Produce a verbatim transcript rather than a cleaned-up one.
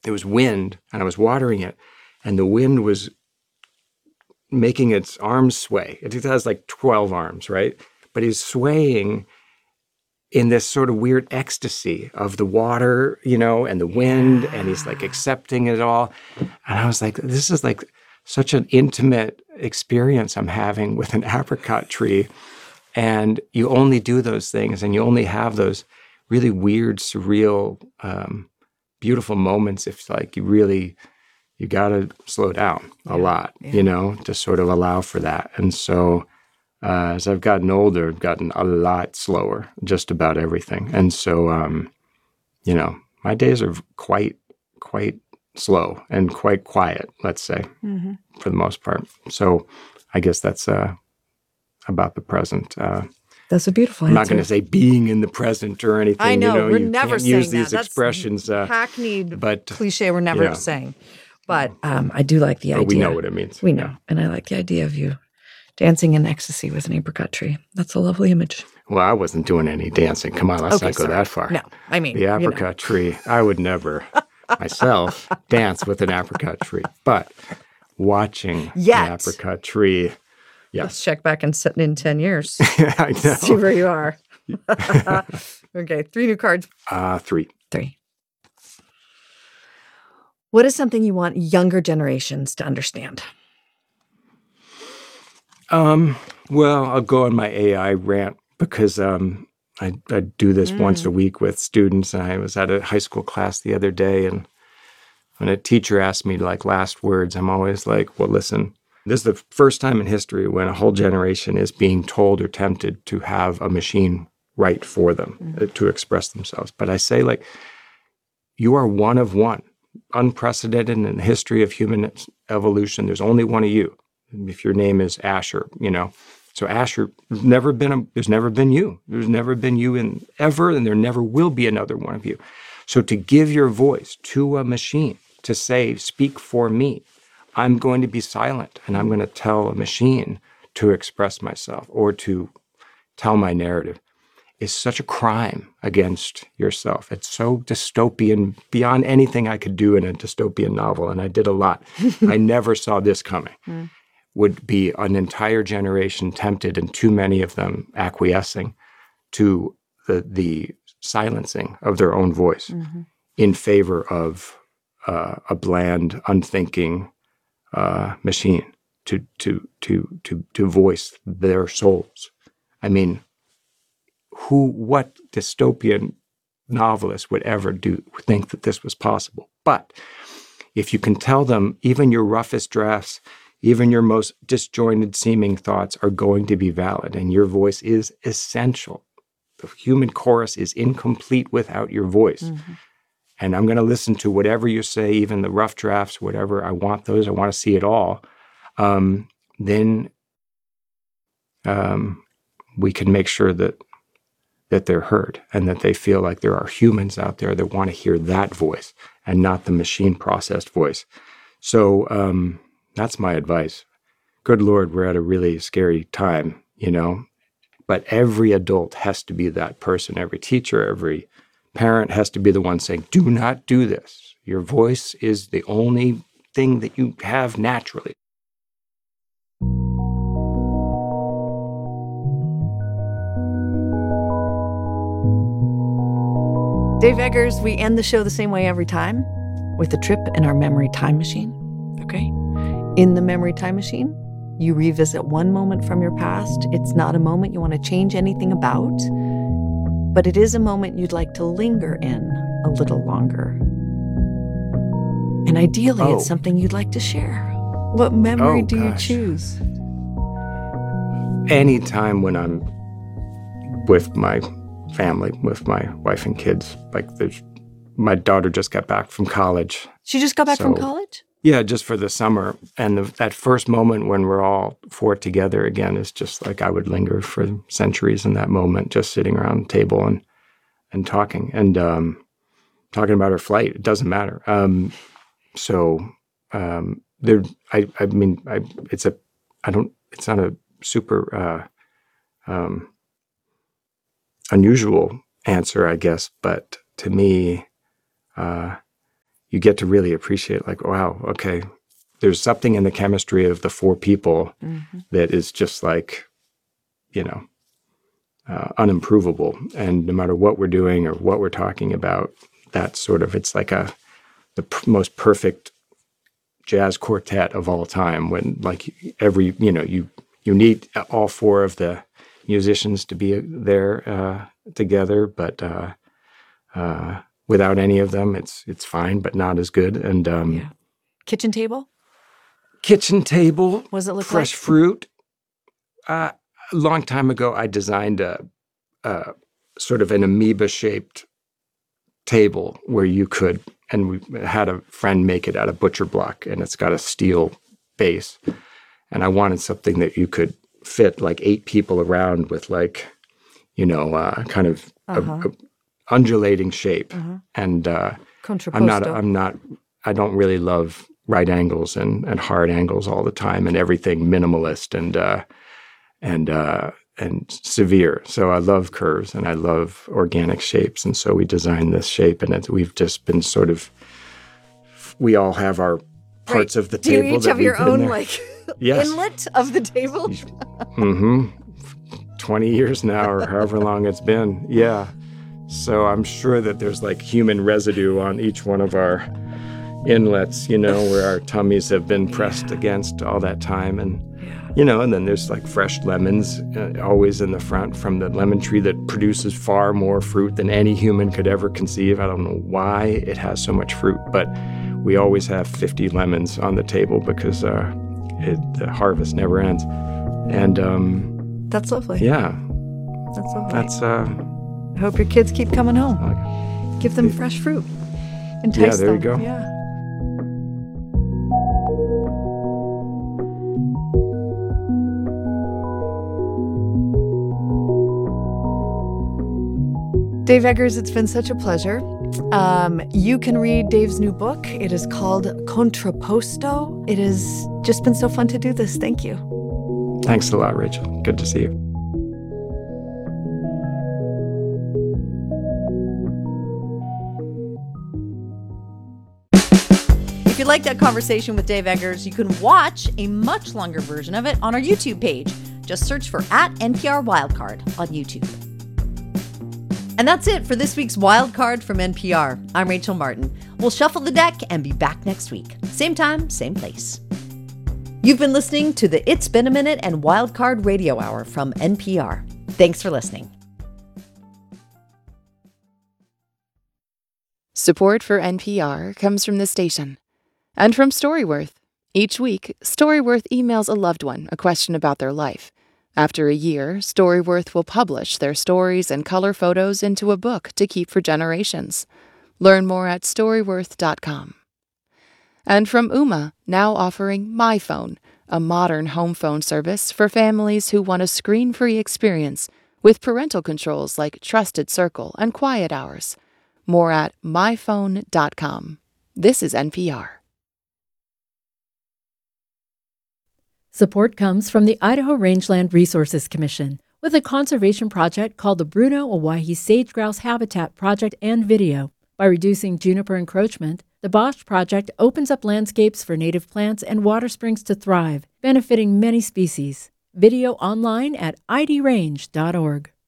there was wind, and I was watering it, and the wind was making its arms sway. It has like twelve arms, right? But he's swaying in this sort of weird ecstasy of the water, you know, and the wind, yeah. and he's like accepting it all. And I was like, this is like such an intimate experience I'm having with an apricot tree. And you only do those things, and you only have those really weird, surreal, um, beautiful moments if like you really, you got to slow down a yeah, lot, yeah. you know, to sort of allow for that. And so uh, as I've gotten older, I've gotten a lot slower, just about everything. And so, um, you know, my days are quite, quite slow and quite quiet, let's say, mm-hmm. for the most part. So I guess that's uh, about the present. Uh, That's a beautiful I'm answer. not going to say being in the present or anything. I know, you know we're you never can't saying use these that. That's expressions. Uh, hackneyed but, cliche we're never you know, saying. But um, I do like the but idea. we know what it means. We know. Yeah. And I like the idea of you dancing in ecstasy with an apricot tree. That's a lovely image. Well, I wasn't doing any dancing. Come on, let's okay, not go sorry. that far. No, I mean, the apricot you know. tree. I would never myself dance with an apricot tree. But watching Yet. an apricot tree, yeah. Let's check back and sit in ten years. I know. See where you are. Okay, three new cards. Uh, three. Three. What is something you want younger generations to understand? Um, well, I'll go on my A I rant because um, I, I do this mm. once a week with students. And I was at a high school class the other day, and when a teacher asked me like last words, I'm always like, well, listen, this is the first time in history when a whole generation is being told or tempted to have a machine write for them mm. uh, to express themselves. But I say, like, you are one of one, unprecedented in the history of human evolution. There's only one of you. If your name is Asher, you know. So Asher, there's never been a, there's never been you. There's never been you in ever, and there never will be another one of you. So to give your voice to a machine, to say, speak for me, I'm going to be silent, and I'm going to tell a machine to express myself or to tell my narrative, is such a crime against yourself. It's so dystopian, beyond anything I could do in a dystopian novel, and I did a lot. I never saw this coming. Mm. Would be an entire generation tempted, and too many of them acquiescing to the the silencing of their own voice mm-hmm. in favor of uh, a bland, unthinking uh, machine to to to to to voice their souls. I mean, who, what dystopian novelist would ever do think that this was possible? But if you can tell them even your roughest drafts, even your most disjointed seeming thoughts are going to be valid, and your voice is essential. The human chorus is incomplete without your voice. Mm-hmm. And I'm going to listen to whatever you say, even the rough drafts, whatever. I want those. I want to see it all. Um, then um, we can make sure that that they're heard and that they feel like there are humans out there that want to hear that voice and not the machine-processed voice. So, um, that's my advice. Good Lord, we're at a really scary time, you know, but every adult has to be that person. Every teacher, every parent has to be the one saying, do not do this. Your voice is the only thing that you have naturally. Dave Eggers, we end the show the same way every time, with a trip in our memory time machine, okay? In the memory time machine, you revisit one moment from your past. It's not a moment you want to change anything about, but it is a moment you'd like to linger in a little longer. And ideally, oh. it's something you'd like to share. What memory oh, do gosh. you choose? Anytime when I'm with my family, with my wife and kids, like there's, my daughter just got back from college. She just got back so, from college? Yeah, just for the summer. And the, that first moment when we're all four together again is just like I would linger for centuries in that moment, just sitting around the table and and talking and um, talking about her flight. It doesn't matter. Um, so um, there, I, I mean, I, it's a, I don't, it's not a super uh, um, unusual answer, I guess, but to me, uh, you get to really appreciate, like, wow, okay, there's something in the chemistry of the four people mm-hmm. that is just like, you know, uh, unimprovable. And no matter what we're doing or what we're talking about, that's sort of, it's like a the p- most perfect jazz quartet of all time. When like every, you know, you you need all four of the musicians to be there uh, together, but uh, uh, without any of them, it's it's fine, but not as good. And um, yeah. Kitchen table. Kitchen table. What does it look fresh like? fruit. Uh, a long time ago, I designed a, a sort of an amoeba-shaped table where you could, and we had a friend make it out of butcher block, and it's got a steel base. And I wanted something that you could fit like eight people around with, like, you know, uh, kind of uh-huh. a, a undulating shape. Uh-huh. And uh, I'm not, I'm not, I don't really love right angles and, and hard angles all the time, and everything minimalist and uh, and uh, and severe. So I love curves and I love organic shapes, and so we designed this shape, and it, we've just been sort of. We all have our parts right. of the Do table. Do you each that have your own there. like yes. inlet of the table? mm-hmm. Twenty years now, or however long it's been. Yeah. So I'm sure that there's like human residue on each one of our inlets, you know, where our tummies have been pressed yeah. against all that time. And, yeah. you know, and then there's like fresh lemons uh, always in the front from the lemon tree that produces far more fruit than any human could ever conceive. I don't know why it has so much fruit, but we always have fifty lemons on the table because uh, it, the harvest never ends. And um, that's lovely. Yeah. That's lovely. That's, uh, I hope your kids keep coming home. Okay. Give them fresh fruit. Entice yeah, there them. you go. Yeah. Dave Eggers, it's been such a pleasure. Um, you can read Dave's new book. It is called Contrapposto. It has just been so fun to do this. Thank you. Thanks a lot, Rachel. Good to see you. If you like that conversation with Dave Eggers, you can watch a much longer version of it on our YouTube page. Just search for at N P R Wildcard on YouTube. And that's it for this week's Wildcard from N P R. I'm Rachel Martin. We'll shuffle the deck and be back next week. Same time, same place. You've been listening to the It's Been a Minute and Wildcard Radio Hour from N P R. Thanks for listening. Support for N P R comes from the station and from Storyworth. Each week, Storyworth emails a loved one a question about their life. After a year, Storyworth will publish their stories and color photos into a book to keep for generations. Learn more at storyworth dot com. And from Ooma, now offering MyPhone, a modern home phone service for families who want a screen-free experience with parental controls like Trusted Circle and Quiet Hours. More at my phone dot com. This is N P R. Support comes from the Idaho Rangeland Resources Commission with a conservation project called the Bruno Owyhee Sage Grouse Habitat Project and Video. By reducing juniper encroachment, the Bosch Project opens up landscapes for native plants and water springs to thrive, benefiting many species. Video online at I D range dot org.